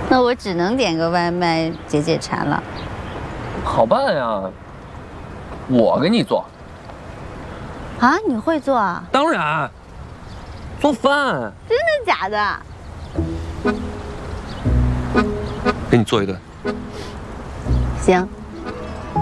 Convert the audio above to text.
那我只能点个外卖解解馋了。 好办呀，我给你做。 啊，你会做啊？ 当然，做饭。 真的假的？ 给你做一顿。 行。